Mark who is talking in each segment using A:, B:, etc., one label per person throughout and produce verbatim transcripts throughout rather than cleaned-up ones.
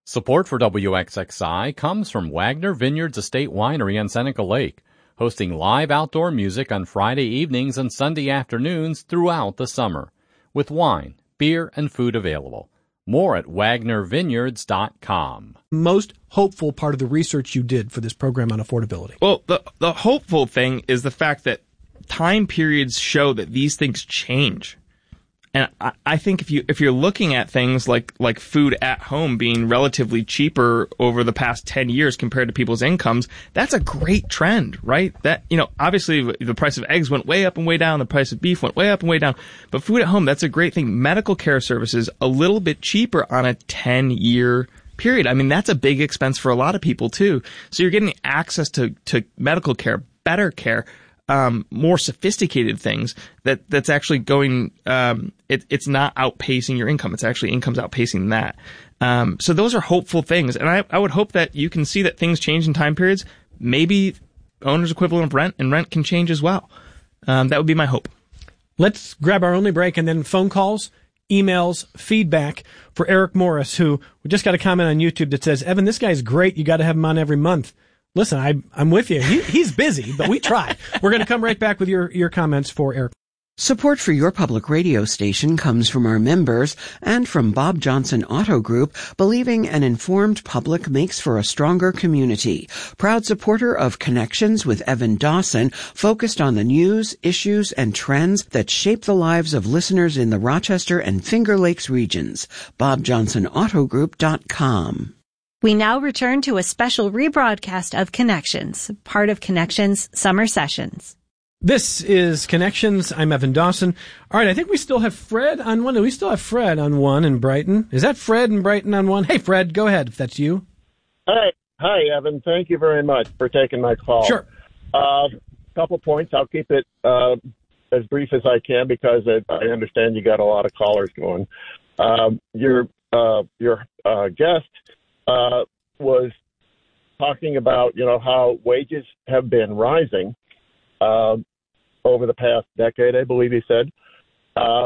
A: Support for W X X I comes from Wagner Vineyards Estate Winery on Seneca Lake, hosting live outdoor music on Friday evenings and Sunday afternoons throughout the summer, with wine, beer, and food available. More at wagner vineyards dot com.
B: Most hopeful part of the research you did for this program on affordability?
C: Well, the the hopeful thing is the fact that time periods show that these things change. And I, I think if you if you're looking at things like like food at home being relatively cheaper over the past ten years compared to people's incomes, that's a great trend, right? That, you know, obviously the price of eggs went way up and way down, the price of beef went way up and way down, but food at home, that's a great thing. Medical care services a little bit cheaper on a ten-year period. I mean, that's a big expense for a lot of people too. So you're getting access to to medical care, better care, Um, more sophisticated things that that's actually going. Um, it, it's not outpacing your income. It's actually income's outpacing that. Um, so those are hopeful things, and I, I would hope that you can see that things change in time periods. Maybe owner's equivalent of rent and rent can change as well. Um, that would be my hope.
B: Let's grab our only break and then phone calls, emails, feedback for Eric Morris, who we just got a comment on YouTube that says, "Evan, this guy's great. You got to have him on every month." Listen, I, I'm with you. He, he's busy, but we try. We're going to come right back with your, your comments for Eric.
D: Support for your public radio station comes from our members and from Bob Johnson Auto Group, believing an informed public makes for a stronger community. Proud supporter of Connections with Evan Dawson, focused on the news, issues, and trends that shape the lives of listeners in the Rochester and Finger Lakes regions. bob johnson auto group dot com.
E: We now return to a special rebroadcast of Connections, part of Connections Summer Sessions.
B: This is Connections. I'm Evan Dawson. All right, I think we still have Fred on one. We still have Fred on one in Brighton. Is that Fred in Brighton on one? Hey, Fred, go ahead if that's you.
F: Hi, hi, Evan. Thank you very much for taking my call.
B: Sure.
F: A uh, couple points. I'll keep it uh, as brief as I can because I, I understand you got a lot of callers going. Um, your uh, your uh, guest uh, was talking about, you know, how wages have been rising uh, over the past decade, I believe he said. Uh,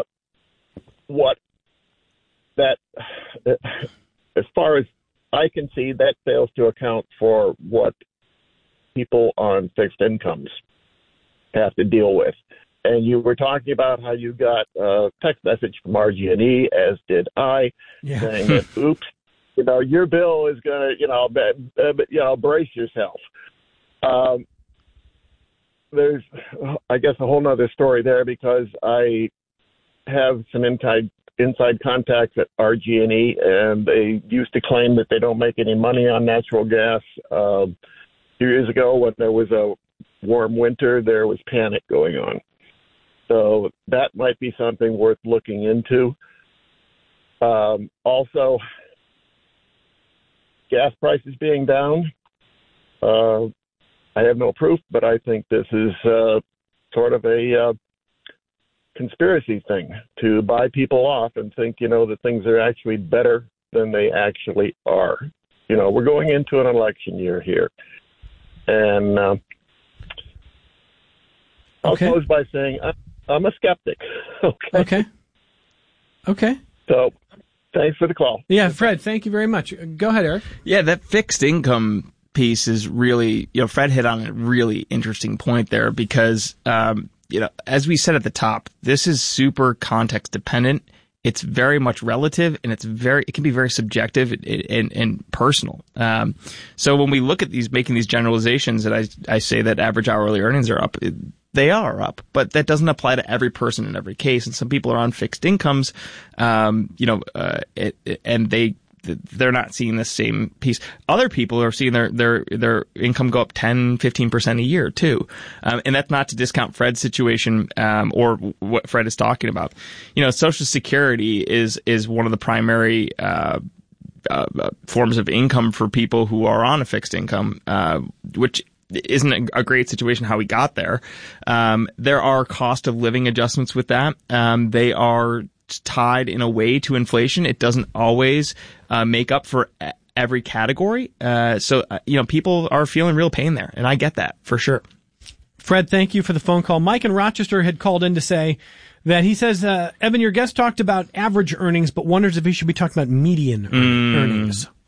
F: what that, as far as I can see, that fails to account for what people on fixed incomes have to deal with. And you were talking about how you got a text message from R G and E, as did I, yeah. saying that, oops, you know, your bill is going to, you know, uh, you know, brace yourself. Um, there's, I guess, a whole nother story there because I have some inside inside contacts at R G and E, and they used to claim that they don't make any money on natural gas. Uh, a few years ago, when there was a warm winter, there was panic going on. So that might be something worth looking into. Um, also, gas prices being down. Uh, I have no proof, but I think this is uh, sort of a uh, conspiracy thing to buy people off and think, you know, that things are actually better than they actually are. You know, we're going into an election year here. And uh, I'll
B: okay.
F: close by saying I'm, I'm a skeptic. okay.
B: Okay. Okay.
F: So thanks for the call.
B: Yeah, Fred, thank you very much. Go ahead, Eric.
C: Yeah, that fixed income piece is really, you know, Fred hit on a really interesting point there because, um, you know, as we said at the top, this is super context dependent. It's very much relative, and it's very, it can be very subjective and, and, and personal. Um, so when we look at these, making these generalizations, that I, I say that average hourly earnings are up, it, they are up, but that doesn't apply to every person in every case. And some people are on fixed incomes, um, you know, uh, it, it, and they, they're not seeing the same piece. Other people are seeing their, their, their income go up ten, fifteen percent a year too. Um, and that's not to discount Fred's situation, um, or what Fred is talking about. You know, Social Security is, is one of the primary, uh, uh, forms of income for people who are on a fixed income, uh, which isn't a great situation how we got there. Um, there are cost of living adjustments with that. Um, they are tied in a way to inflation. It doesn't always uh, make up for every category. Uh, so, uh, you know, people are feeling real pain there, and I get that for sure.
B: Fred, thank you for the phone call. Mike in Rochester had called in to say that he says, uh, Evan, your guest talked about average earnings, but wonders if he should be talking about median
C: mm.
B: earnings.